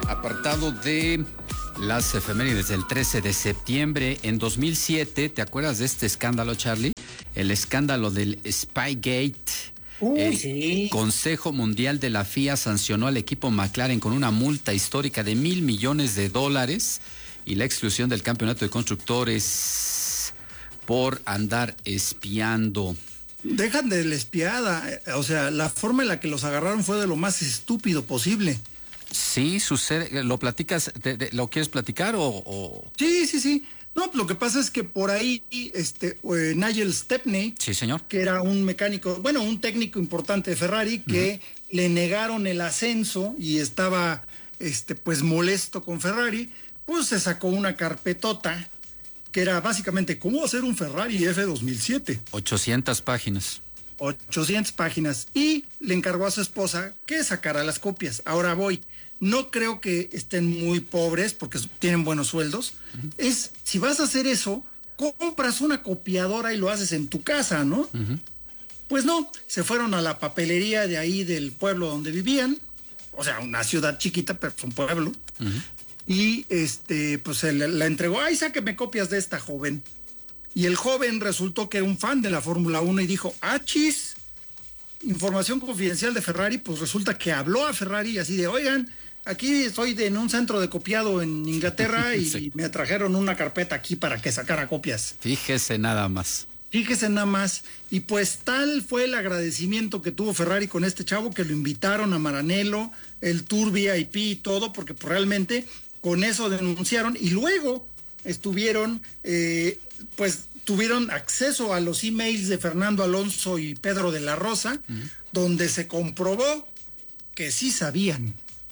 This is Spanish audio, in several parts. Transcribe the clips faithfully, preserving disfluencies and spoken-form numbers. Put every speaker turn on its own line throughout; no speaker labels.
Apartado de las efemérides del trece de septiembre, en dos mil siete, ¿te acuerdas de este escándalo, Charlie? El escándalo del Spygate.
Uh,
El
sí.
Consejo Mundial de la F I A sancionó al equipo McLaren con una multa histórica de mil millones de dólares y la exclusión del campeonato de constructores por andar espiando.
Dejan de la espiada, o sea, la forma en la que los agarraron fue de lo más estúpido posible.
Sí, sucede. ¿Lo platicas? De, de, ¿Lo quieres platicar o, o...?
Sí, sí, sí. No, lo que pasa es que por ahí, este, eh, Nigel Stepney,
sí, señor,
que era un mecánico, bueno, un técnico importante de Ferrari, que uh-huh. le negaron el ascenso y estaba, este, pues molesto con Ferrari, pues se sacó una carpetota que era básicamente cómo hacer un Ferrari F dos mil siete.
ochocientas páginas.
ochocientas páginas, y le encargó a su esposa que sacara las copias. Ahora voy, no creo que estén muy pobres porque tienen buenos sueldos. Uh-huh. Es, si vas a hacer eso, compras una copiadora y lo haces en tu casa, ¿no? Uh-huh. Pues no, se fueron a la papelería de ahí del pueblo donde vivían, o sea, una ciudad chiquita, pero es un pueblo, uh-huh. y este, pues se la, la entregó, ay, sáqueme copias de esta joven. Y el joven resultó que era un fan de la Fórmula uno y dijo, ah, chis, información confidencial de Ferrari, pues resulta que habló a Ferrari y así de, oigan, aquí estoy de, en un centro de copiado en Inglaterra y sí. me trajeron una carpeta aquí para que sacara copias.
Fíjese nada más.
Fíjese nada más. Y pues tal fue el agradecimiento que tuvo Ferrari con este chavo que lo invitaron a Maranello, el Tour V I P y todo, porque pues, realmente con eso denunciaron y luego estuvieron... Eh, pues tuvieron acceso a los emails de Fernando Alonso y Pedro de la Rosa, uh-huh. donde se comprobó que sí sabían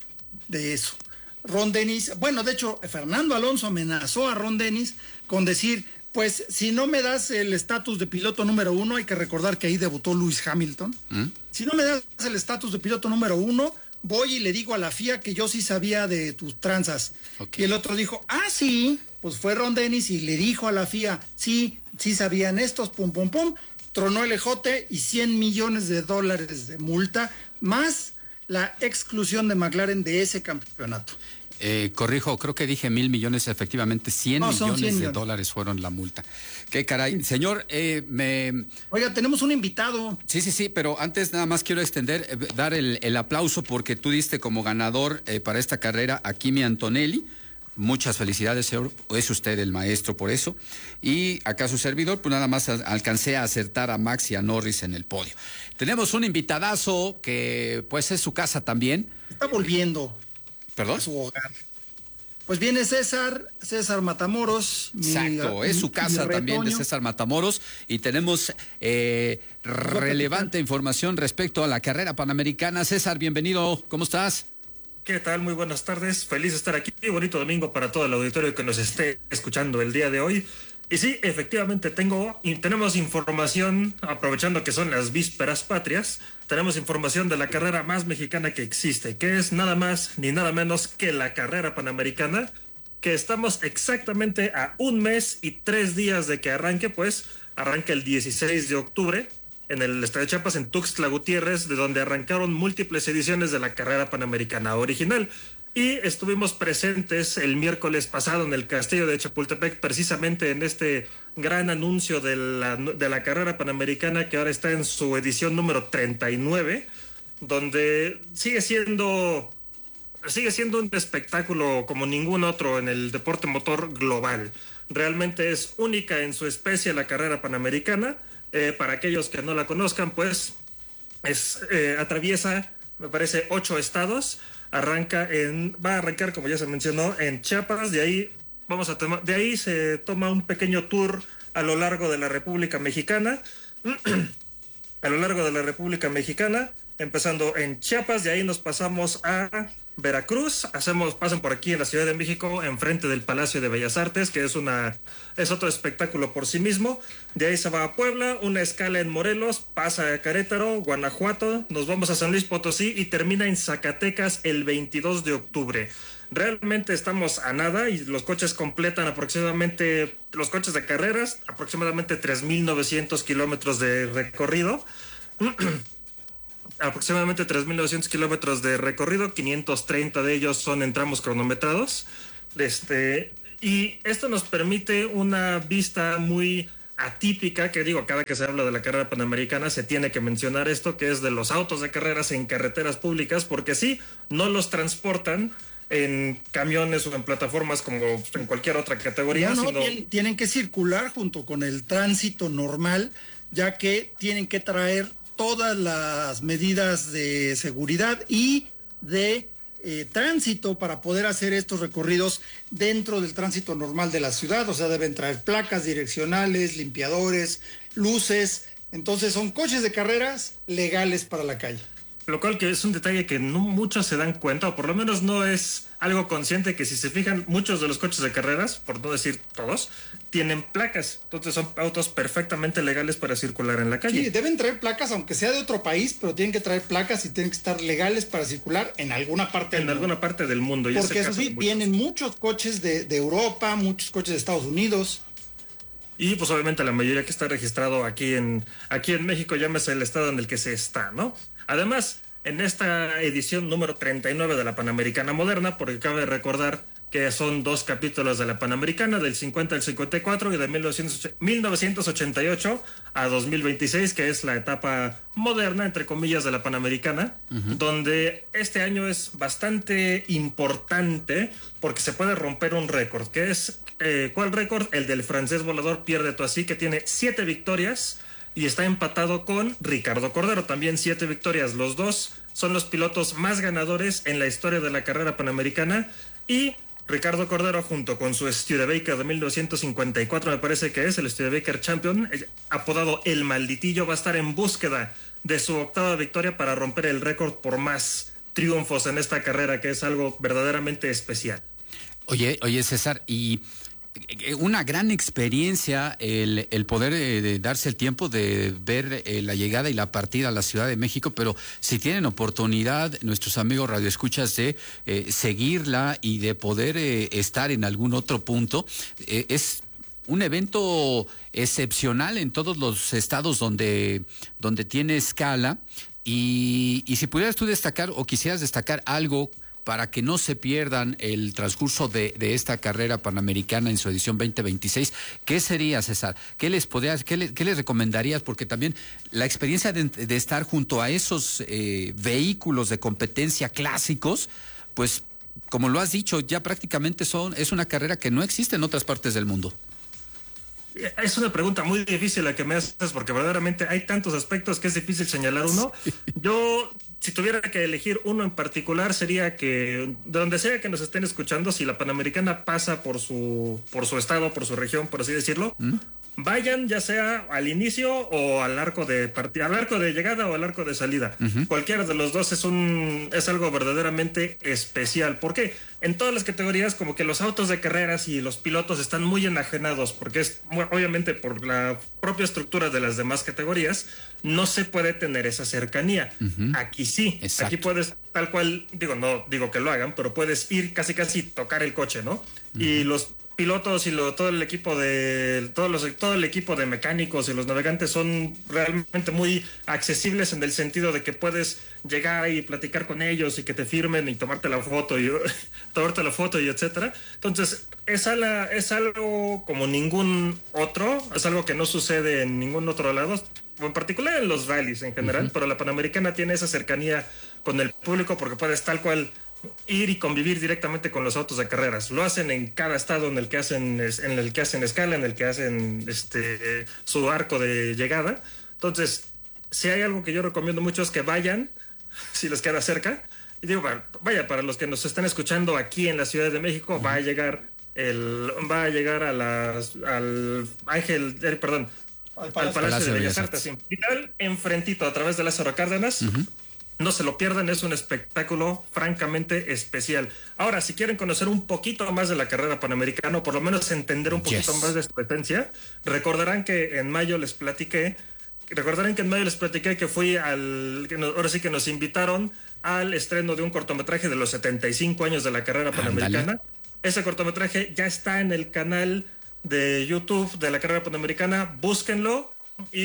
de eso. Ron Dennis, bueno, de hecho, Fernando Alonso amenazó a Ron Dennis con decir, pues, si no me das el estatus de piloto número uno, hay que recordar que ahí debutó Lewis Hamilton, uh-huh. si no me das el estatus de piloto número uno, voy y le digo a la F I A que yo sí sabía de tus tranzas. Okay. Y el otro dijo, ah, sí, pues fue Ron Dennis y le dijo a la F I A, sí, sí sabían estos, pum, pum, pum, tronó el ejote y cien millones de dólares de multa, más la exclusión de McLaren de ese campeonato.
Eh, corrijo, creo que dije mil millones, efectivamente, cien no, millones cien de millones. Dólares fueron la multa. Qué caray. Señor, eh, me...
Oiga, tenemos un invitado.
Sí, sí, sí, pero antes nada más quiero extender, eh, dar el, el aplauso porque tú diste como ganador eh, para esta carrera a Kimi Antonelli. Muchas felicidades, señor. Es usted el maestro por eso. Y acá su servidor, pues nada más alcancé a acertar a Max y a Norris en el podio. Tenemos un invitadazo que pues es su casa también.
Está volviendo.
¿Perdón?
A su hogar. Pues viene César, César Matamoros.
Exacto, mi, es su casa también de César Matamoros y tenemos eh, relevante información respecto a la carrera panamericana. César, bienvenido, ¿cómo estás?
¿Qué tal? Muy buenas tardes, feliz de estar aquí, bonito domingo para todo el auditorio que nos esté escuchando el día de hoy. Y sí, efectivamente tengo y tenemos información, aprovechando que son las vísperas patrias, tenemos información de la carrera más mexicana que existe, que es nada más ni nada menos que la carrera panamericana, que estamos exactamente a un mes y tres días de que arranque, pues arranca el dieciséis de octubre en el Estadio Chiapas en Tuxtla Gutiérrez, de donde arrancaron múltiples ediciones de la carrera panamericana original. Y estuvimos presentes el miércoles pasado en el Castillo de Chapultepec, precisamente en este gran anuncio de la, de la carrera panamericana que ahora está en su edición número treinta y nueve, donde sigue siendo, sigue siendo un espectáculo como ningún otro en el deporte motor global. Realmente es única en su especie la carrera panamericana. Eh, para aquellos que no la conozcan, pues es, eh, atraviesa, me parece, ocho estados. Arranca en, va a arrancar, como ya se mencionó, en Chiapas. De ahí vamos a tomar, de ahí se toma un pequeño tour a lo largo de la República Mexicana, a lo largo de la República Mexicana, empezando en Chiapas. De ahí nos pasamos a Veracruz, hacemos, pasan por aquí en la Ciudad de México, enfrente del Palacio de Bellas Artes, que es una, es otro espectáculo por sí mismo. De ahí se va a Puebla, una escala en Morelos, pasa a Querétaro, Guanajuato, nos vamos a San Luis Potosí y termina en Zacatecas el veintidós de octubre. Realmente estamos a nada y los coches completan aproximadamente, los coches de carreras, aproximadamente tres mil novecientos kilómetros de recorrido. aproximadamente tres mil novecientos kilómetros de recorrido, quinientos treinta de ellos son en tramos cronometrados. Este, y esto nos permite una vista muy atípica, que digo, cada que se habla de la carrera panamericana se tiene que mencionar esto, que es de los autos de carreras en carreteras públicas, porque sí, no los transportan en camiones o en plataformas como en cualquier otra categoría.
No, no,
sino...
tienen, tienen que circular junto con el tránsito normal, ya que tienen que traer todas las medidas de seguridad y de eh, tránsito para poder hacer estos recorridos dentro del tránsito normal de la ciudad. O sea, deben traer placas direccionales, limpiadores, luces. Entonces son coches de carreras legales para la calle.
Lo cual que es un detalle que no muchos se dan cuenta, o por lo menos no es algo consciente, que si se fijan, muchos de los coches de carreras, por no decir todos, tienen placas. Entonces son autos perfectamente legales para circular en la calle.
Sí, deben traer placas, aunque sea de otro país, pero tienen que traer placas y tienen que estar legales para circular en alguna parte
en
del
alguna
mundo.
parte del mundo. Y
Porque eso sí, vienen muchos coches de, de Europa, muchos coches de Estados Unidos.
Y pues obviamente la mayoría que está registrado aquí en, aquí en México, llámese el estado en el que se está, ¿no? Además, en esta edición número treinta y nueve de la Panamericana Moderna, porque cabe recordar que son dos capítulos de la Panamericana, del cincuenta al cincuenta y cuatro y de mil novecientos ochenta y ocho a dos mil veintiséis, que es la etapa moderna, entre comillas, de la Panamericana, uh-huh. donde este año es bastante importante porque se puede romper un récord, que es, eh, ¿cuál récord? El del francés volador Pierre de Toisy, que tiene siete victorias y está empatado con Ricardo Cordero, también siete victorias. Los dos son los pilotos más ganadores en la historia de la carrera panamericana, y Ricardo Cordero, junto con su Studebaker de mil novecientos cincuenta y cuatro, me parece que es el Studebaker Champion, apodado El Malditillo, va a estar en búsqueda de su octava victoria para romper el récord por más triunfos en esta carrera, que es algo verdaderamente especial.
Oye, oye César, y una gran experiencia el, el poder eh, darse el tiempo de ver eh, la llegada y la partida a la Ciudad de México, pero si tienen oportunidad, nuestros amigos radioescuchas, de eh, seguirla y de poder eh, estar en algún otro punto, eh, es un evento excepcional en todos los estados donde, donde tiene escala, y, y si pudieras tú destacar o quisieras destacar algo para que no se pierdan el transcurso de, de esta carrera panamericana en su edición veinte veintiséis, ¿qué sería, César? ¿Qué les podrías, qué, le, qué les recomendarías? Porque también la experiencia de, de estar junto a esos eh, vehículos de competencia clásicos, pues, como lo has dicho, ya prácticamente son, es una carrera que no existe en otras partes del mundo.
Es una pregunta muy difícil la que me haces, porque verdaderamente hay tantos aspectos que es difícil señalar uno. Sí. Yo, si tuviera que elegir uno en particular, sería que de donde sea que nos estén escuchando, si la Panamericana pasa por su, por su estado, por su región, por así decirlo, ¿Mm? vayan ya sea al inicio o al arco de partida, al arco de llegada o al arco de salida. Uh-huh. Cualquiera de los dos es un es algo verdaderamente especial. ¿Por qué? En todas las categorías, como que los autos de carreras y los pilotos están muy enajenados, porque es obviamente por la propia estructura de las demás categorías, no se puede tener esa cercanía. Uh-huh. Aquí sí. Exacto. Aquí puedes, tal cual, digo, no digo que lo hagan, pero puedes ir casi casi tocar el coche, ¿no? Uh-huh. Y los pilotos y lo, todo el equipo de todos los, todo el equipo de mecánicos y los navegantes son realmente muy accesibles, en el sentido de que puedes llegar y platicar con ellos y que te firmen y tomarte la foto y tomarte la foto y etcétera. Entonces es, ala, es algo como ningún otro, es algo que no sucede en ningún otro lado, en particular en los rallies en general. Uh-huh. Pero la Panamericana tiene esa cercanía con el público porque puedes tal cual ir y convivir directamente con los autos de carreras. Lo hacen en cada estado en el que hacen en el que hacen escala, en el que hacen este su arco de llegada. Entonces, si hay algo que yo recomiendo mucho es que vayan, si les queda cerca. Y digo, vaya, para los que nos están escuchando aquí en la Ciudad de México, va a llegar el va a llegar a las al Ángel, eh, perdón, al Palacio, al Palacio, Palacio de Bellas Artes, Artes. enfrentito a través de Lázaro Cárdenas. Uh-huh. No se lo pierdan, es un espectáculo francamente especial. Ahora, si quieren conocer un poquito más de la carrera panamericana, o por lo menos entender un poquito yes. más de su competencia, recordarán que en mayo les platiqué, recordarán que en mayo les platiqué que fui al, que nos, ahora sí que nos invitaron al estreno de un cortometraje de los setenta y cinco años de la carrera panamericana. Andale. Ese cortometraje ya está en el canal de YouTube de la carrera panamericana, búsquenlo y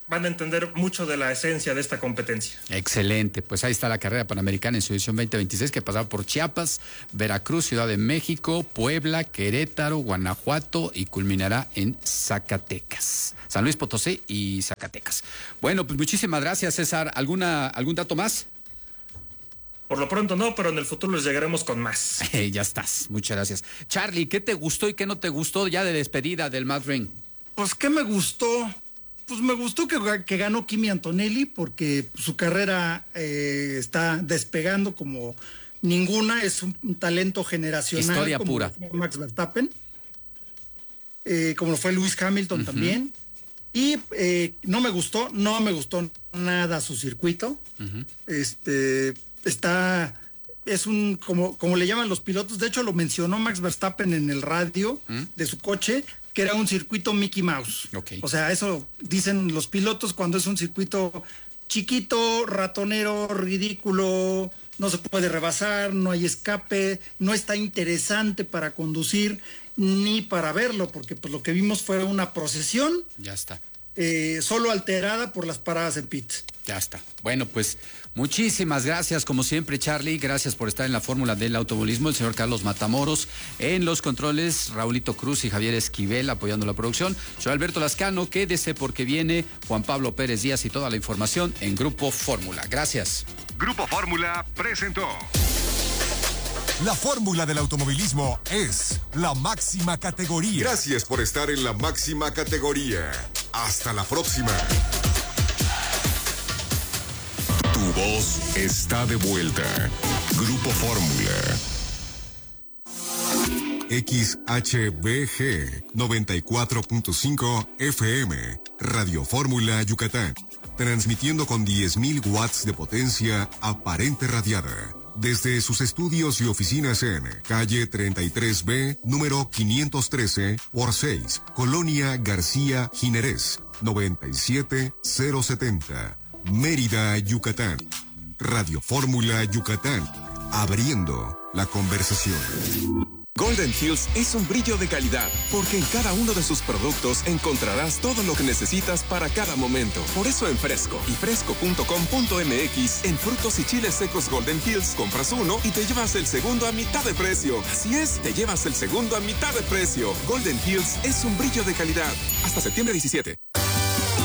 van a entender mucho de la esencia de esta competencia.
Excelente, pues ahí está la carrera panamericana en su edición veinte veintiséis, que pasaba por Chiapas, Veracruz, Ciudad de México, Puebla, Querétaro, Guanajuato y culminará en Zacatecas. San Luis Potosí y Zacatecas. Bueno, pues muchísimas gracias, César. ¿Alguna, algún dato más?
Por lo pronto no, pero en el futuro les llegaremos con más.
Eh, ya estás, muchas gracias. Charlie, ¿qué te gustó y qué no te gustó ya de despedida del Mad Ring?
Pues, ¿qué me gustó? Pues me gustó que, que ganó Kimi Antonelli porque su carrera eh, está despegando como ninguna, es un, un talento generacional.
Historia
como
pura.
Max Verstappen, eh, como lo fue Lewis Hamilton uh-huh. también. Y eh, no me gustó, no me gustó nada su circuito. Uh-huh. Este... Está, es un, como, como le llaman los pilotos, de hecho lo mencionó Max Verstappen en el radio ¿Mm? de su coche, que era un circuito Mickey Mouse.
Okay.
O sea, eso dicen los pilotos cuando es un circuito chiquito, ratonero, ridículo, no se puede rebasar, no hay escape, no está interesante para conducir ni para verlo, porque pues lo que vimos fue una procesión.
Ya está.
Eh, solo alterada por las paradas en pits.
Ya está. Bueno, pues muchísimas gracias, como siempre, Charlie. Gracias por estar en la fórmula del automovilismo. El señor Carlos Matamoros en los controles, Raulito Cruz y Javier Esquivel apoyando la producción. Soy Alberto Lascano, quédese porque viene Juan Pablo Pérez Díaz y toda la información en Grupo Fórmula. Gracias.
Grupo Fórmula presentó. La fórmula del automovilismo es la máxima categoría. Gracias por estar en la máxima categoría. Hasta la próxima. Tu voz está de vuelta. Grupo Fórmula. X H B G noventa y cuatro punto cinco F M. Radio Fórmula Yucatán. Transmitiendo con diez mil watts de potencia aparente radiada. Desde sus estudios y oficinas en calle treinta y tres B, número quinientos trece por seis, Colonia García Jiménez, noventa y siete mil setenta, Mérida, Yucatán. Radio Fórmula Yucatán, abriendo la conversación.
Golden Hills es un brillo de calidad, porque en cada uno de sus productos encontrarás todo lo que necesitas para cada momento. Por eso en Fresco y fresco punto com punto m x, en frutos y chiles secos Golden Hills, compras uno y te llevas el segundo a mitad de precio. Así es, te llevas el segundo a mitad de precio. Golden Hills es un brillo de calidad. Hasta septiembre diecisiete.